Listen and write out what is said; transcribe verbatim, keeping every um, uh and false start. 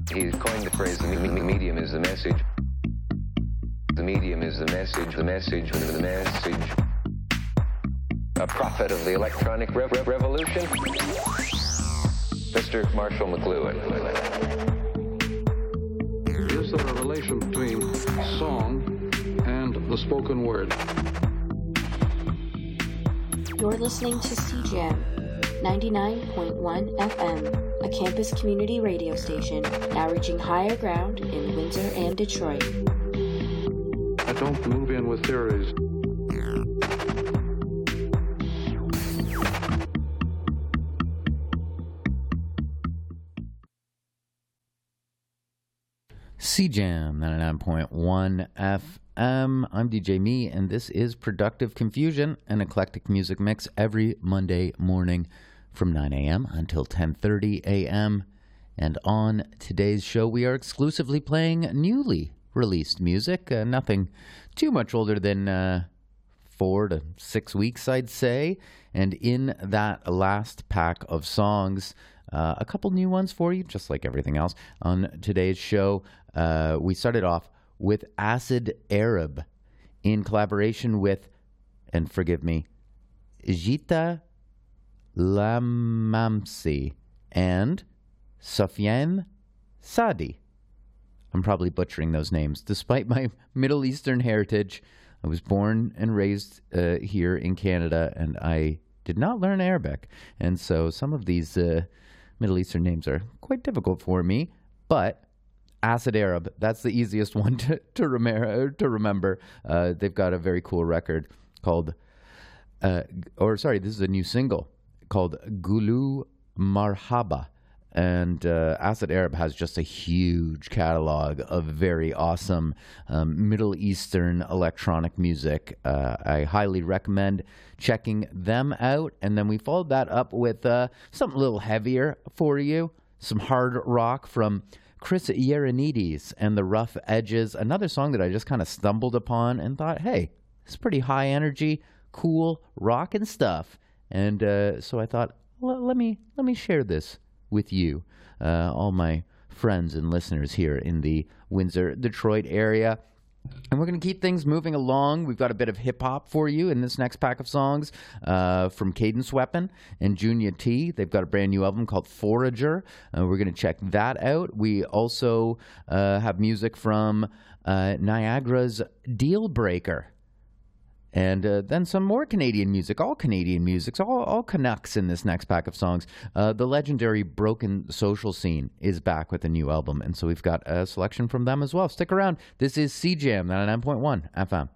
He coined the phrase, the medium is the message. The medium is the message, the message, the message. A prophet of the electronic rev- rev- revolution, Mister Marshall McLuhan. Is there a relation between song and the spoken word? You're listening to C Jam ninety-nine point one F M, a campus community radio station now reaching higher ground in Windsor and Detroit. I don't move in with theories. C Jam ninety-nine point one F M. I'm D J Me, and this is Productive Confusion, an eclectic music mix every Monday morning from nine a.m. until ten thirty a.m. And on today's show, we are exclusively playing newly released music, uh, nothing too much older than uh, four to six weeks, I'd say. And in that last pack of songs, uh, a couple new ones for you, just like everything else on today's show. Uh, we started off with Acid Arab in collaboration with, and forgive me, Jita Lamamsi and Sufyan Sadi. I'm probably butchering those names. Despite my Middle Eastern heritage, I was born and raised uh, here in Canada, and I did not learn Arabic. And so some of these uh, Middle Eastern names are quite difficult for me, but Acid Arab, that's the easiest one to, to, rem- to remember. Uh, they've got a very cool record called, uh, or sorry, this is a new single called Gulu Marhaba. And uh, Acid Arab has just a huge catalog of very awesome um, Middle Eastern electronic music. Uh, I highly recommend checking them out. And then we followed that up with uh, something a little heavier for you, some hard rock from Chris Yeranides and the Rough Edges, another song that I just kind of stumbled upon and thought, hey, it's pretty high energy, cool, rockin' stuff. And uh, so I thought, well, let me let me share this with you, uh, all my friends and listeners here in the Windsor, Detroit area. And we're going to keep things moving along. We've got a bit of hip-hop for you in this next pack of songs uh, from Cadence Weapon and Junior T. They've got a brand new album called Forager. Uh, we're going to check that out. We also uh, have music from uh, Niagara's Deal Breaker. And uh, then some more Canadian music, all Canadian music, all, all Canucks in this next pack of songs. Uh, the legendary Broken Social Scene is back with a new album, and so we've got a selection from them as well. Stick around. This is C Jam ninety-nine point one F M.